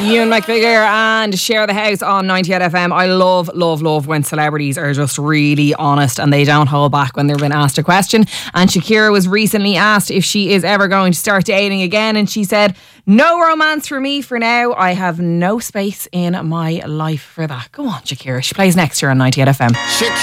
Ewan McVicker and Share the House on 98 FM. I love when celebrities are just really honest and they don't hold back when they're being asked a question. And Shakira was recently asked if she is ever going to start dating again, and she said, "No romance for me for now. I have no space in my life for that." Go on, Shakira. She plays next year on 98 FM.